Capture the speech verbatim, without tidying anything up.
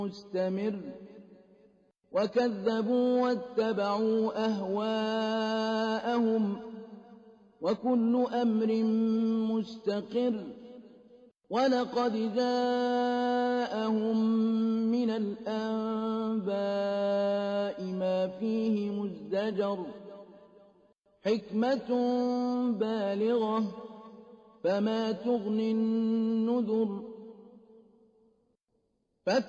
مستمر وكذبوا واتبعوا أهواءهم وكل أمر مستقر ولقد جاءهم من الأنباء ما فيه مزدجر حكمة بالغة فما تغني النذر